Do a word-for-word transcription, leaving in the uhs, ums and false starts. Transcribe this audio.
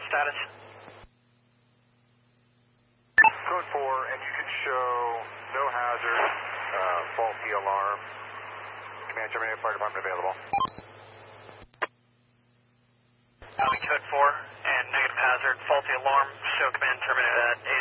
status? Code four, and you can show no hazard, uh, faulty alarm. Command terminated, fire department available. Code four, and negative hazard, faulty alarm, show command terminated at